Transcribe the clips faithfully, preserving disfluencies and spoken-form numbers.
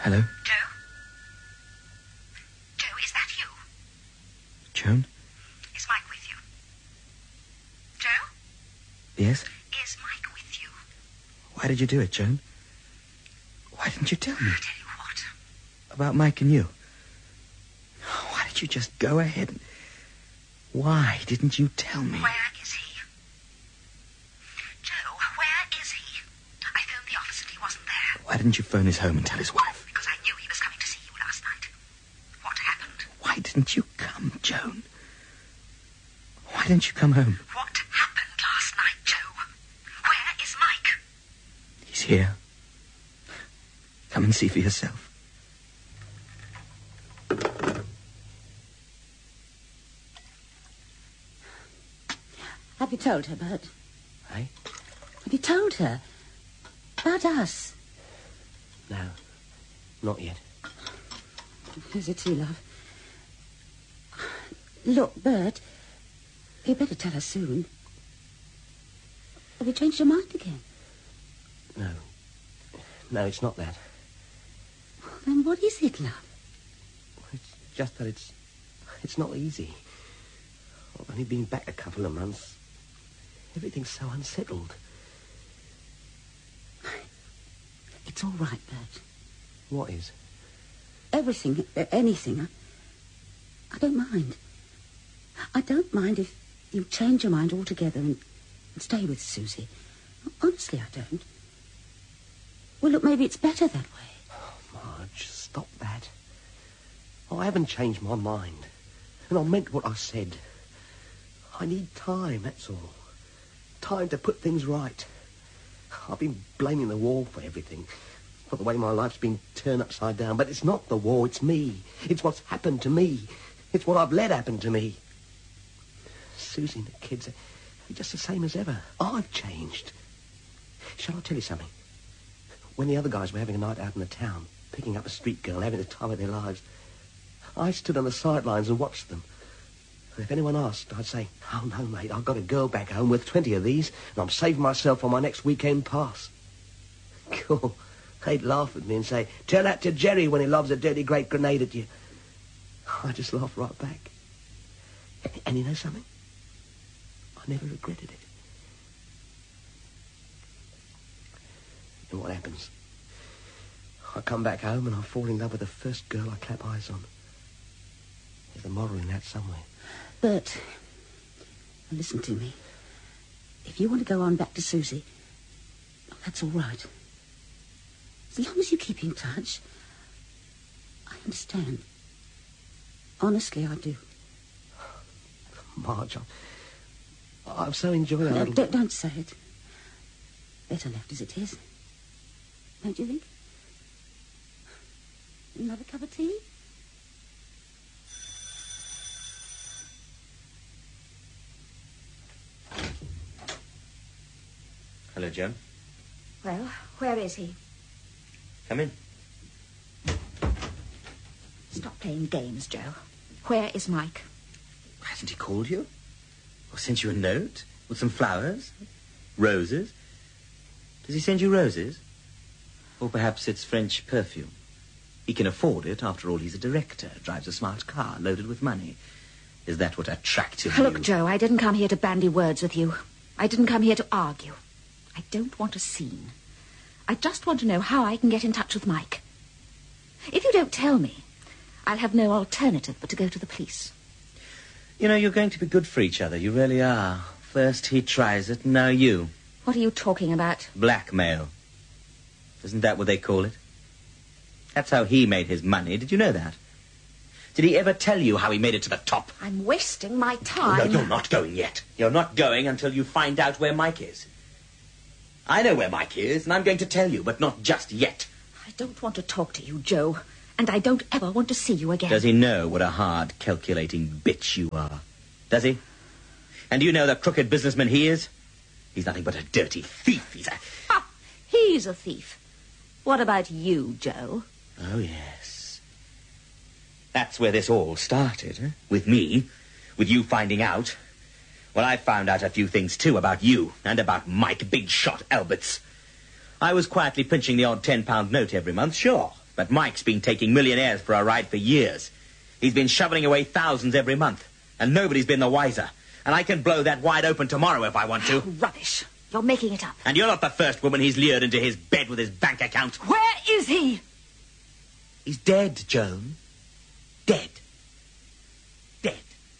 Hello? Joe? Joe, is that you? Joan? Is Mike with you? Joe? Yes? Is Mike with you? Why did you do it, Joan? Why didn't you tell me? I'll tell you what. About Mike and you? Why did you just go ahead and... Why didn't you tell me? Where is he? Joe, where is he? I phoned the office and he wasn't there. Why didn't you phone his home and tell his wife? Because I knew he was coming to see you last night. What happened? Why didn't you come, Joan? Why didn't you come home? What happened last night, Joe? Where is Mike? He's here. Come and see for yourself. Have you told her, Bert? Eh? Have you told her? About us? No, not yet. Is it too, love? Look, Bert, you better tell her soon. Have you changed your mind again? No. No, it's not that. Then what is it, love? It's just that it's... It's not easy. I've only been back a couple of months. Everything's so unsettled. It's all right, Bert. What is? Everything, uh, anything. I, I don't mind. I don't mind if you change your mind altogether and, and stay with Susie. Honestly, I don't. Well, look, maybe it's better that way. Oh, Marge, stop that. Oh, I haven't changed my mind. And I meant what I said. I need time, that's all. Time to put things right. I've been blaming the war for everything, for the way my life's been turned upside down. But it's not the war, it's me. It's what's happened to me. It's what I've let happen to me. Susie and the kids, they're just the same as ever. I've changed. Shall I tell you something? When the other guys were having a night out in the town, picking up a street girl, having the time of their lives, I stood on the sidelines and watched them. And if anyone asked, I'd say, oh, no, mate, I've got a girl back home with twenty of these, and I'm saving myself for my next weekend pass. Cool. They'd laugh at me and say, tell that to Jerry when he lobs a dirty great grenade at you. I just laughed right back. And you know something? I never regretted it. And what happens? I come back home and I fall in love with the first girl I clap eyes on. There's a moral in that somewhere. Bert, listen to me. If you want to go on back to Susie, that's all right. As long as you keep in touch, I understand. Honestly, I do. Marge, I'm, I'm so enjoying No, our little... don't, don't say it. Better left as it is. Don't you think? Another cup of tea? Hello, Joan. Well, where is he? Come in. Stop playing games, Joe. Where is Mike? Hasn't he called you? Or sent you a note? With some flowers? Roses? Does he send you roses? Or perhaps it's French perfume? He can afford it. After all, he's a director, drives a smart car loaded with money. Is that what attracted you? Look, Joe, I didn't come here to bandy words with you. I didn't come here to argue. I don't want a scene. I just want to know how I can get in touch with Mike. If you don't tell me, I'll have no alternative but to go to the police. You know, you're going to be good for each other. You really are. First he tries it, now you. What are you talking about? Blackmail. Isn't that what they call it? That's how he made his money. Did you know that? Did he ever tell you how he made it to the top? I'm wasting my time. Oh, no, you're not going yet. You're not going until you find out where Mike is. I know where Mike is, and I'm going to tell you, but not just yet. I don't want to talk to you, Joe. And I don't ever want to see you again. Does he know what a hard, calculating bitch you are? Does he? And do you know the crooked businessman he is? He's nothing but a dirty thief. He's a... Ha! He's a thief. What about you, Joe? Oh, yes. That's where this all started, huh? With me. With you finding out. Well, I found out a few things, too, about you and about Mike Big Shot Alberts. I was quietly pinching the odd ten-pound note every month, sure. But Mike's been taking millionaires for a ride for years. He's been shoveling away thousands every month, and nobody's been the wiser. And I can blow that wide open tomorrow if I want to. Rubbish. You're making it up. And you're not the first woman he's lured into his bed with his bank account. Where is he? He's dead, Joan. Dead. Dead.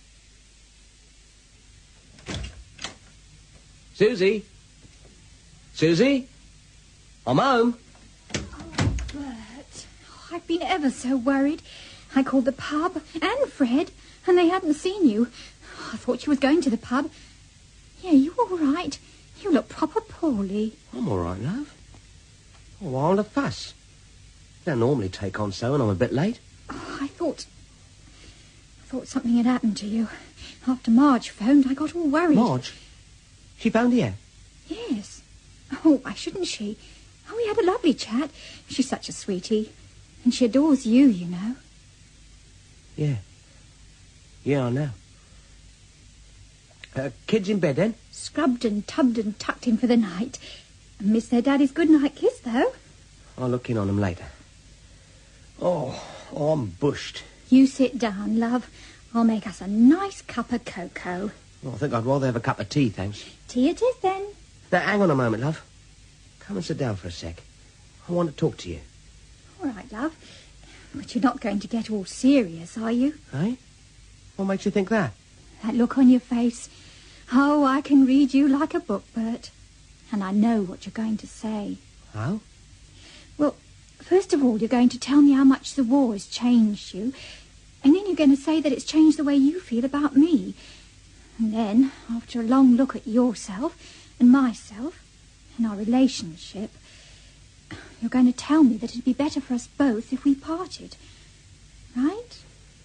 Susie? Susie? I'm home. Oh, Bert. I've been ever so worried. I called the pub and Fred, and they hadn't seen you. I thought you was going to the pub. Yeah, you all right? You look proper poorly. I'm all right, love. Oh, why all the fuss? I don't normally take on so when I'm a bit late. Oh, I thought... I thought something had happened to you. After Marge phoned, I got all worried. Marge? She phoned here? Yes. Oh, why shouldn't she? Oh, we had a lovely chat. She's such a sweetie. And she adores you, you know. Yeah. Yeah, I know. Uh, kids in bed, then? Scrubbed and tubbed and tucked in for the night. And miss their daddy's good-night kiss, though. I'll look in on them later. Oh, oh, I'm bushed. You sit down, love. I'll make us a nice cup of cocoa. Oh, I think I'd rather have a cup of tea, thanks. Tea it is, then. Now, hang on a moment, love. Come and sit down for a sec. I want to talk to you. All right, love. But you're not going to get all serious, are you? Eh? What makes you think that? That look on your face. Oh, I can read you like a book, Bert. And I know what you're going to say. Oh? Well, first of all, you're going to tell me how much the war has changed you. And then you're going to say that it's changed the way you feel about me. And then, after a long look at yourself and myself and our relationship, you're going to tell me that it'd be better for us both if we parted. Right?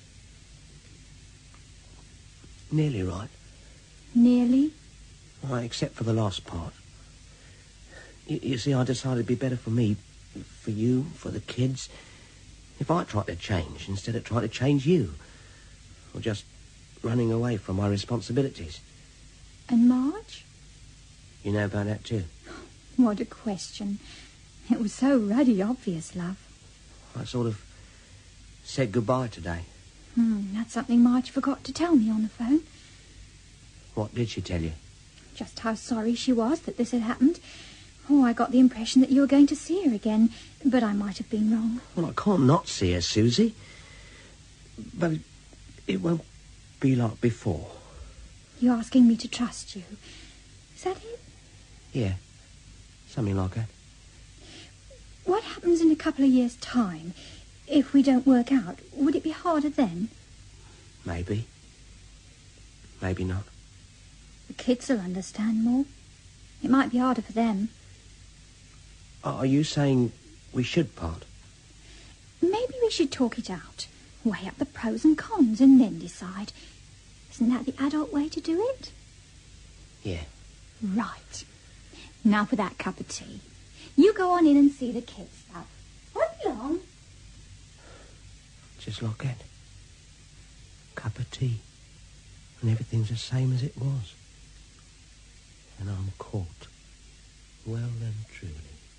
Nearly right. Nearly? Right, except for the last part. You, you see, I decided it'd be better for me, for you, for the kids, if I tried to change instead of trying to change you. Or just running away from my responsibilities. And Marge? You know about that too? What a question. It was so ruddy obvious, love. I sort of said goodbye today. Hmm, that's something Marge forgot to tell me on the phone. What did she tell you? Just how sorry she was that this had happened. Oh, I got the impression that you were going to see her again, but I might have been wrong. Well, I can't not see her, Susie. But it, it won't be like before. You're asking me to trust you. Is that it? Yeah, something like that. What happens in a couple of years' time? If we don't work out, would it be harder then? Maybe. Maybe not. The kids will understand more. It might be harder for them. Are you saying we should part? Maybe we should talk it out. Weigh up the pros and cons and then decide. Isn't that the adult way to do it? Yeah. Right. Now for that cup of tea. You go on in and see the kids, love. Won't be long. Just like that. Cup of tea. And everything's the same as it was. And I'm caught. Well and truly.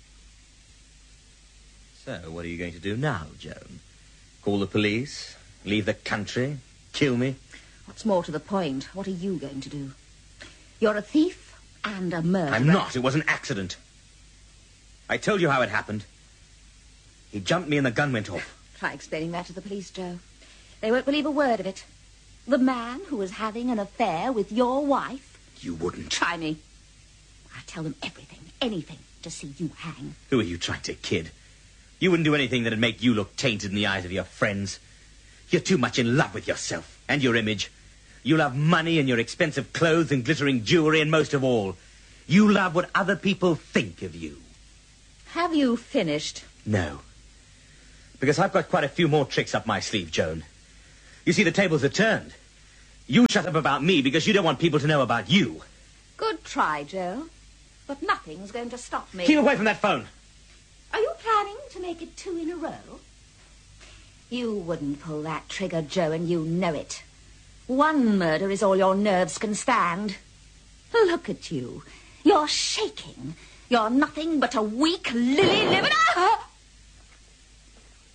So, what are you going to do now, Joan? Call the police? Leave the country? Kill me? What's more to the point, what are you going to do? You're a thief and a murderer. I'm not. It was an accident. I told you how it happened. He jumped me and the gun went off. Try explaining that to the police, Joe. They won't believe a word of it. The man who was having an affair with your wife... You wouldn't. Try me. I'll tell them everything, anything, to see you hang. Who are you trying to kid? You wouldn't do anything that'd make you look tainted in the eyes of your friends. You're too much in love with yourself and your image. You love money and your expensive clothes and glittering jewelry, and most of all, you love what other people think of you. Have you finished? No. Because I've got quite a few more tricks up my sleeve, Joan. You see, the tables are turned. You shut up about me because you don't want people to know about you. Good try, Joe. But nothing's going to stop me. Keep away from that phone. Are you planning to make it two in a row? You wouldn't pull that trigger, Joe, and you know it. One murder is all your nerves can stand. Look at you. You're shaking. You're nothing but a weak, lily-livered... Ah!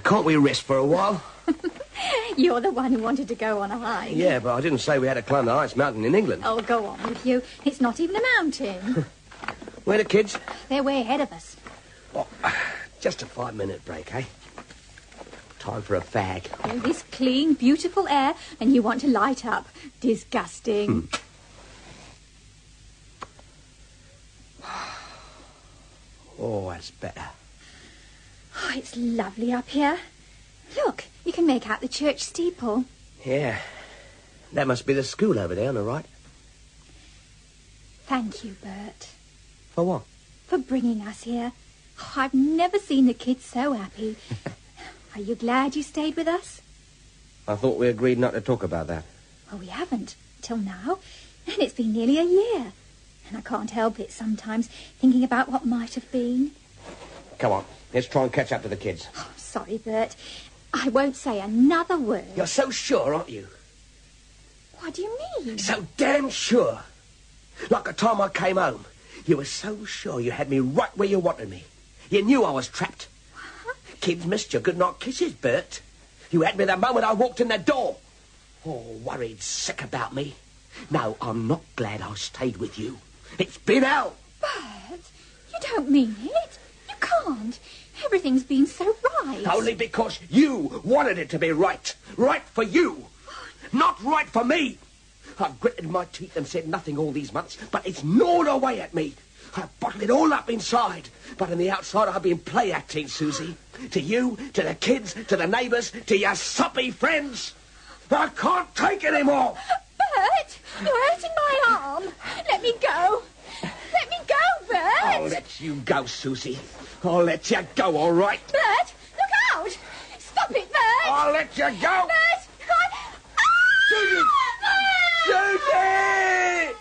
can't we rest for a while? You're the one who wanted to go on a hike. Yeah, but I didn't say we had to climb the highest mountain in England. Oh, go on with you. It's not even a mountain. Where are the kids? They're way ahead of us. Oh, just a five-minute break, eh? Time for a fag. All this clean, beautiful air, and you want to light up. Disgusting. Hmm. Oh, that's better. Oh, it's lovely up here. Look, you can make out the church steeple. Yeah. That must be the school over there on the right. Thank you, Bert, For what? for bringing us here. Oh, I've never seen the kids so happy. Are you glad you stayed with us? I thought we agreed not to talk about that. Well, we haven't, till now. And it's been nearly a year. And I can't help it sometimes, thinking about what might have been. Come on, let's try and catch up to the kids. Oh, sorry, Bert. I won't say another word. You're so sure, aren't you? What do you mean? So damn sure. Like the time I came home. You were so sure you had me right where you wanted me. You knew I was trapped. What? Kids missed your goodnight kisses, Bert. You had me the moment I walked in the door. Oh, worried sick about me. No, I'm not glad I stayed with you. It's been hell. Bert, you don't mean it. You can't. Everything's been so right. Only because you wanted it to be right. Right for you. Not right for me. I've gritted my teeth and said nothing all these months, but it's gnawed away at me. I've bottled it all up inside, but on the outside I've been play-acting, Susie. To you, to the kids, to the neighbours, to your soppy friends. I can't take it anymore. Bert, you're hurting my arm. Let me go. Let me go, Bert. I'll let you go, Susie. I'll let you go, all right? Bert, look out. Stop it, Bert. I'll let you go. Bert, I... Susie! Susie!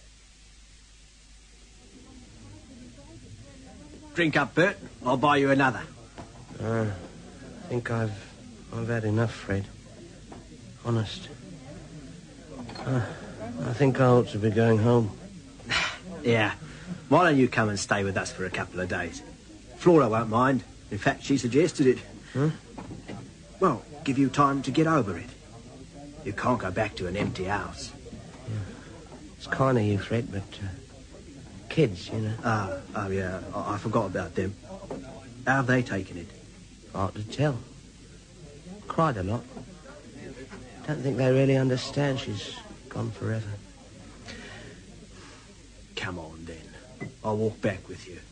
Drink up, Bert. I'll buy you another. Uh, I think I've I've had enough, Fred. Honest. Uh, I think I ought to be going home. Yeah. Why don't you come and stay with us for a couple of days? Flora won't mind. In fact, she suggested it. Huh? Well, give you time to get over it. You can't go back to an empty house. Yeah. It's kind of you, Fred, but uh, kids, you know. Ah, oh yeah, I, I forgot about them. How have they taken it? Hard to tell. Cried a lot. Don't think they really understand she's gone forever. Come on, then. I'll walk back with you.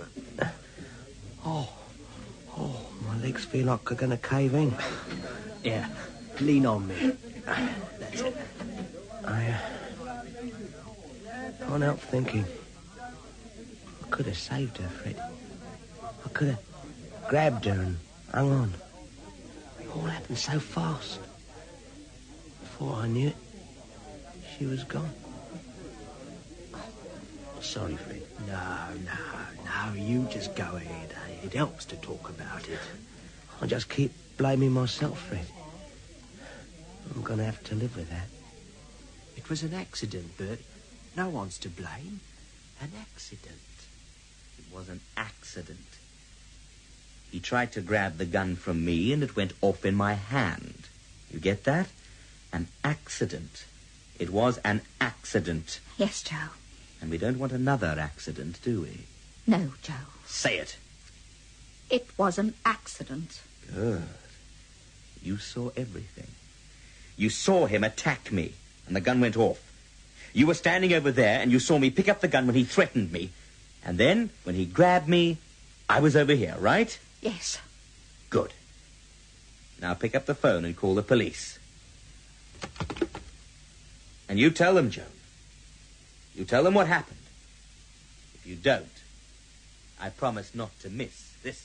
Oh, oh, my legs feel like they're going to cave in. Yeah, lean on me. That's it. I uh, can't help thinking. I could have saved her, Fred. I could have grabbed her and hung on. It all happened so fast. Before I knew it, she was gone. Sorry, Fred. No, no, no, you just go ahead. eh? It helps to talk about it. I just keep blaming myself, Fred. I'm going to have to live with that. It was an accident, Bert. No one's to blame. An accident. It was an accident. He tried to grab the gun from me and it went off in my hand. You get that? An accident. It was an accident. Yes, Joe. And we don't want another accident, do we? No, Joe. Say it. It was an accident. Good. You saw everything. You saw him attack me, and the gun went off. You were standing over there, and you saw me pick up the gun when he threatened me. And then, when he grabbed me, I was over here, right? Yes. Good. Now pick up the phone and call the police. And you tell them, Joe. You tell them what happened. If you don't, I promise not to miss this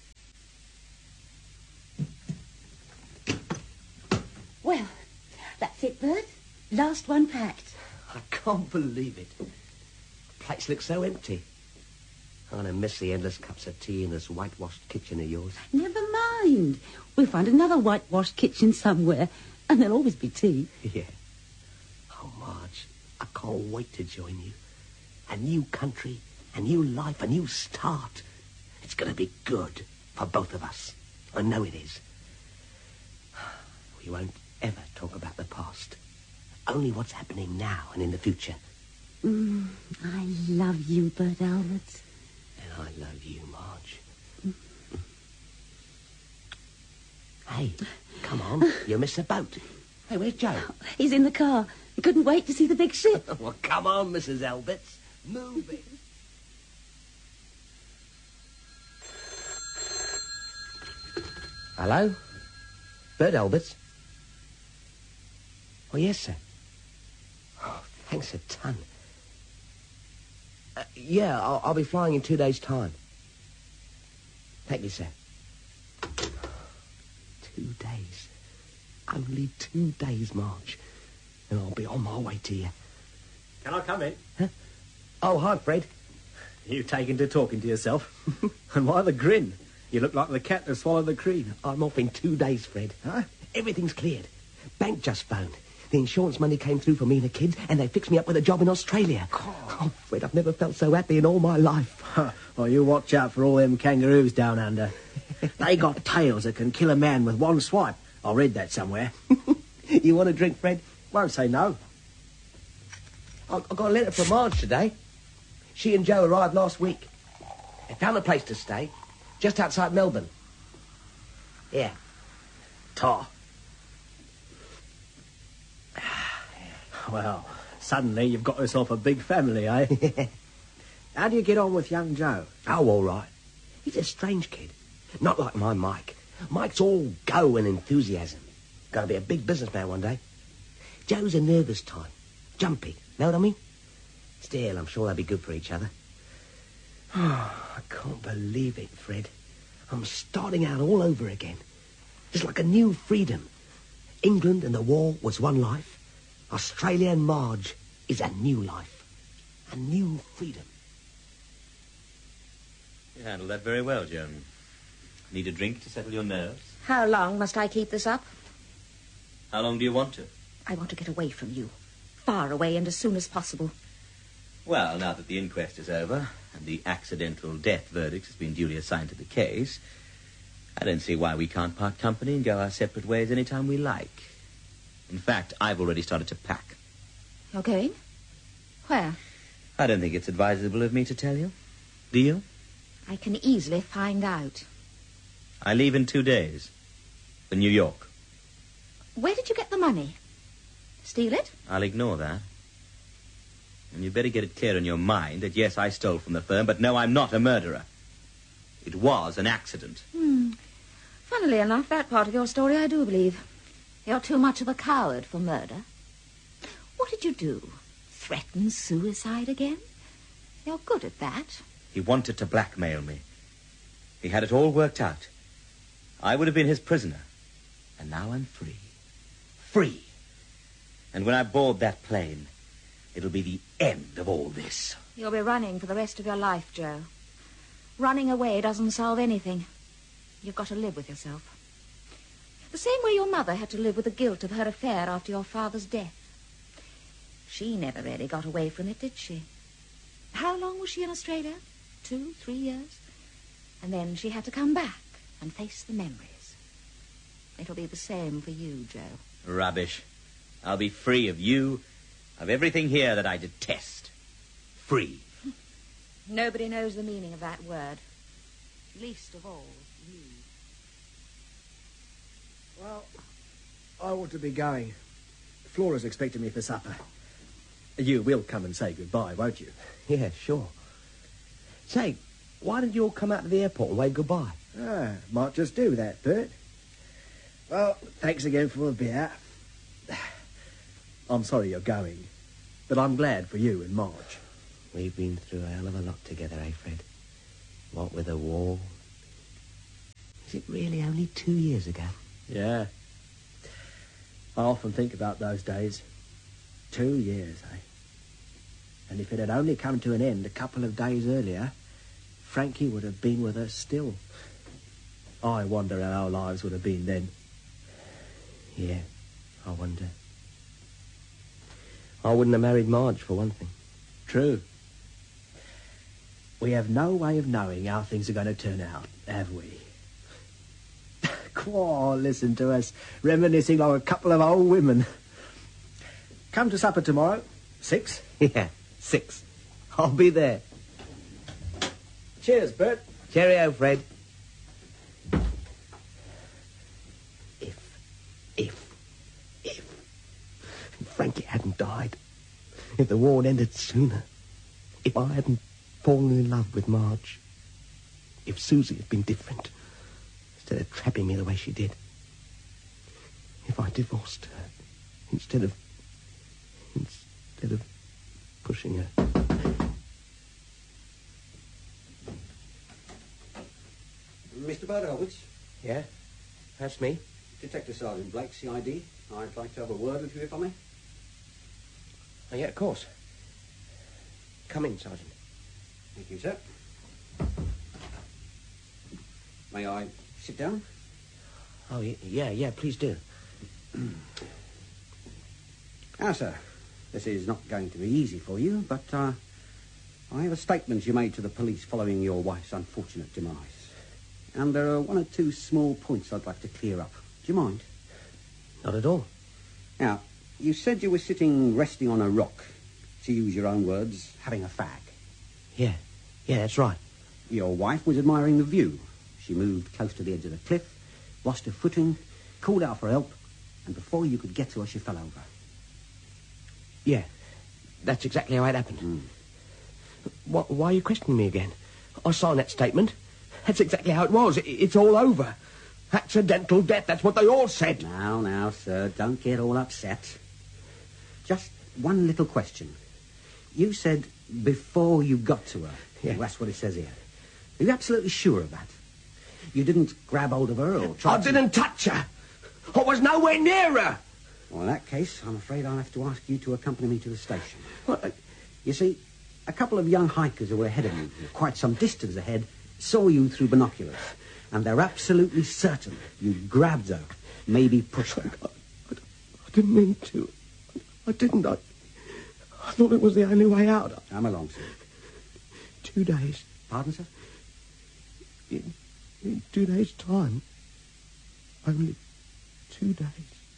time. Well, that's it, Bert. Last one packed. I can't believe it. The place looks so empty. I'm going to miss the endless cups of tea in this whitewashed kitchen of yours. Never mind. We'll find another whitewashed kitchen somewhere, and there'll always be tea. Yeah. Oh, Marge, I can't wait to join you. A new country, a new life, a new start. It's going to be good for both of us. I know it is. We won't ever talk about the past. Only what's happening now and in the future. Mm, I love you, Bert Alberts. And I love you, Marge. Mm. Hey, come on. You missed the boat. Hey, where's Joe? He's in the car. He couldn't wait to see the big ship. Well, come on, Missus Alberts. Move it. Hello? Bert Alberts? Oh, yes, sir. Oh, thanks a ton. Uh, yeah, I'll, I'll be flying in two days' time. Thank you, sir. Two days. Only two days, Marge. And I'll be on my way to you. Can I come in? Huh? Oh, hi, Fred. You've taken to talking to yourself. And why the grin? You look like the cat that swallowed the cream. I'm off in two days, Fred. Huh? Everything's cleared. Bank just phoned. The insurance money came through for me and the kids, and they fixed me up with a job in Australia. Oh, Fred, I've never felt so happy in all my life. Well, you watch out for all them kangaroos down under. They got tails that can kill a man with one swipe. I read that somewhere. You want a drink, Fred? Won't say no. I, I got a letter from Marge today. She and Joe arrived last week. They found a place to stay, just outside Melbourne. Yeah. Tar. Well, suddenly you've got yourself a big family, eh? How do you get on with young Joe? Oh, all right. He's a strange kid. Not like my Mike. Mike's all go and enthusiasm. Got to be a big businessman one day. Joe's a nervous type. Jumpy. Know what I mean? Still, I'm sure they'll be good for each other. Oh, I can't believe it, Fred. I'm starting out all over again. It's like a new freedom. England and the war was one life. Australia and Marge is a new life. A new freedom. You handled that very well, Joan. Need a drink to settle your nerves? How long must I keep this up? How long do you want to? I want to get away from you. Far away and as soon as possible. Well, now that the inquest is over and the accidental death verdict has been duly assigned to the case, I don't see why we can't part company and go our separate ways any time we like. In fact, I've already started to pack. You're going? Where? I don't think it's advisable of me to tell you. Do you? I can easily find out. I leave in two days. For New York. Where did you get the money? Steal it? I'll ignore that. And you'd better get it clear in your mind that, yes, I stole from the firm, but no, I'm not a murderer. It was an accident. Hmm. Funnily enough, that part of your story I do believe. You're too much of a coward for murder. What did you do? Threaten suicide again? You're good at that. He wanted to blackmail me. He had it all worked out. I would have been his prisoner. And now I'm free. Free. And when I board that plane, it'll be the end of all this. You'll be running for the rest of your life, Joe. Running away doesn't solve anything. You've got to live with yourself. The same way your mother had to live with the guilt of her affair after your father's death. She never really got away from it, did she? How long was she in Australia? Two, three years? And then she had to come back and face the memories. It'll be the same for you, Joe. Rubbish. I'll be free of you, of everything here that I detest. Free. Nobody knows the meaning of that word. Least of all, you. Well, I ought to be going. Flora's expecting me for supper. You will come and say goodbye, won't you? Yeah, sure. Say, why did you all come out to the airport and wave goodbye? Ah, might just do that, Bert. Well, thanks again for the beer. I'm sorry you're going, but I'm glad for you and Marge. We've been through a hell of a lot together, eh, Fred? What with the war? Is it really only two years ago? Yeah. I often think about those days. Two years, eh? And if it had only come to an end a couple of days earlier, Frankie would have been with us still. I wonder how our lives would have been then. Yeah, I wonder. I wouldn't have married Marge, for one thing. True. We have no way of knowing how things are going to turn out, have we? Oh, listen to us, reminiscing like a couple of old women. Come to supper tomorrow. Six? Yeah, six. I'll be there. Cheers, Bert. Cheerio, Fred. If, if, if Frankie hadn't died, if the war had ended sooner, if I hadn't fallen in love with Marge, if Susie had been different, instead of trapping me the way she did, if I divorced her, instead of, instead of pushing her. Mister Burdovich? Yeah, that's me. Detective Sergeant Blake, C I D. I'd like to have a word with you, if I may. Oh, yeah, of course. Come in, Sergeant. Thank you, sir. May I sit down? Oh, y- yeah, yeah, please do. Now, sir, this is not going to be easy for you, but uh, I have a statement you made to the police following your wife's unfortunate demise. And there are one or two small points I'd like to clear up. Do you mind? Not at all. Now, you said you were sitting resting on a rock, to use your own words, having a fag. Yeah, yeah, that's right. Your wife was admiring the view. She moved close to the edge of the cliff, lost her footing, called out for help, and before you could get to her, she fell over. Yeah, that's exactly how it happened. Mm. Why, why are you questioning me again? I signed that statement. That's exactly how it was. It, it's all over. Accidental death, that's what they all said. Now, now, sir, don't get all upset. Just one little question. You said before you got to her. Yeah. Well, that's what it says here. Are you absolutely sure of that? You didn't grab hold of her or try I to... didn't touch her. I was nowhere near her. Well, in that case, I'm afraid I'll have to ask you to accompany me to the station. What? You see, a couple of young hikers who were ahead of you, quite some distance ahead, saw you through binoculars. And they're absolutely certain you grabbed her, maybe pushed her. I, I, I didn't mean to. I didn't. I, I thought it was the only way out. Come along, sir. Two days. Pardon, sir? In, in two days' time. Only two days.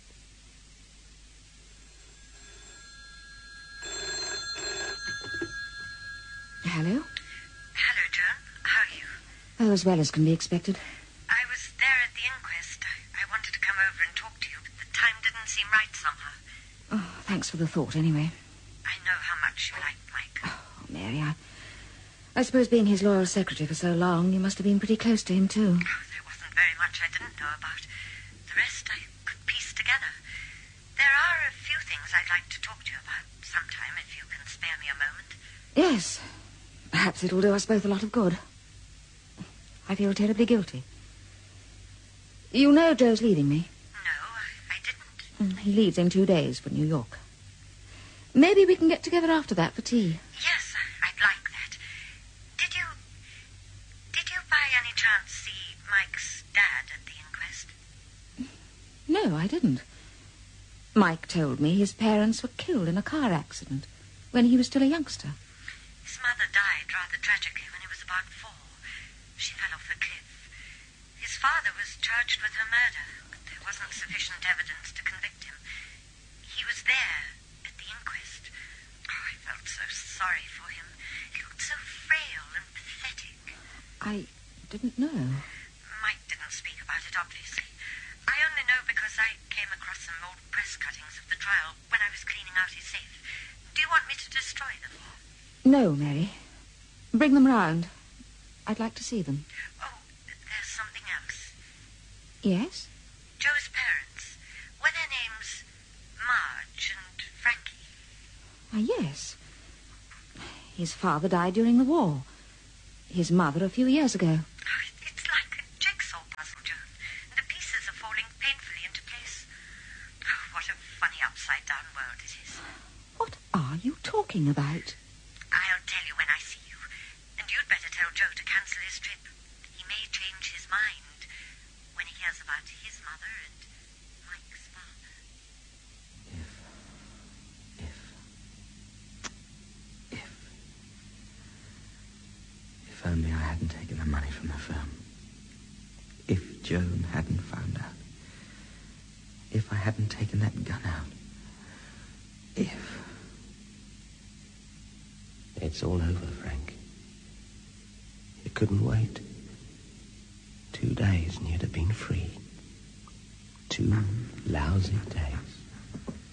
Hello? Hello, Joan. How are you? Oh, as well as can be expected. I was there at the inquest. I, I wanted to come over and talk to you, but the time didn't seem right somehow. Oh, thanks for the thought, anyway. I know how much you like Mike. Oh, Mary, I... I suppose being his loyal secretary for so long, you must have been pretty close to him, too. Oh, there wasn't very much I didn't know about. The rest I could piece together. There are a few things I'd like to talk to you about sometime, if you can spare me a moment. Yes. Perhaps it'll do us both a lot of good. I feel terribly guilty. You know Joe's leaving me. No, I, I didn't. Mm, He leaves in two days for New York. Maybe we can get together after that for tea. Yes, I, I'd like that. Did you... Did you by any chance see Mike's dad at the inquest? No, I didn't. Mike told me his parents were killed in a car accident when he was still a youngster. His mother died rather tragically when he was about four. She fell off a cliff. His father was charged with her murder, but there wasn't sufficient evidence to convict him. He was there at the inquest. Oh, I felt so sorry for him. He looked so frail and pathetic. I didn't know. Mike didn't speak about it, obviously. I only know because I came across some old press cuttings of the trial when I was cleaning out his safe. Do you want me to destroy them? No, Mary. Bring them round. I'd like to see them. Oh, there's something else. Yes? Joe's parents. Were their names Marge and Frankie? Why, yes. His father died during the war. His mother a few years ago. Oh, it's like a jigsaw puzzle, Joan. The pieces are falling painfully into place. Oh, what a funny upside-down world it is. What are you talking about? I'll tell you when I see you. And you'd better tell Joe to cancel his trip. He may change his mind when he hears about his mother and Mike's father. If... If... If... If only I hadn't taken the money from the firm. If Joan hadn't found out. If I hadn't taken that gun out. If... It's all over, Frank. You couldn't wait. Two days and you'd have been free. Two lousy days.